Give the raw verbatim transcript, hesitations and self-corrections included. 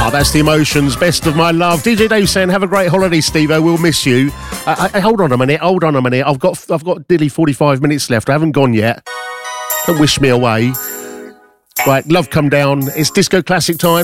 Ah, that's the Emotions, Best of My Love. D J Dave saying, have a great holiday, Steve-O, we'll miss you. Uh, I, hold on a minute, hold on a minute. I've got I've got nearly forty-five minutes left. I haven't gone yet. Don't wish me away. Right, love come down. It's disco classic time.